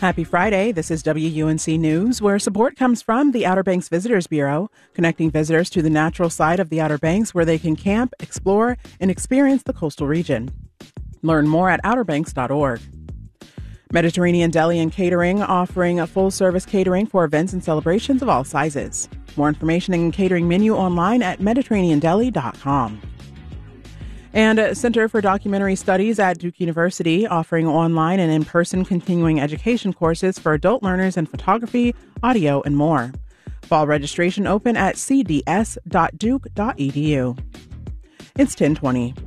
Happy Friday. This is WUNC News, where support comes from the Outer Banks Visitors Bureau, connecting visitors to the natural side of the Outer Banks where they can camp, explore, and experience the coastal region. Learn more at outerbanks.org. Mediterranean Deli and Catering, offering a full-service catering for events and celebrations of all sizes. More information and catering menu online at mediterraneandeli.com. And Center for Documentary Studies at Duke University, offering online and in-person continuing education courses for adult learners in photography, audio, and more. Fall registration open at cds.duke.edu. It's 10:20.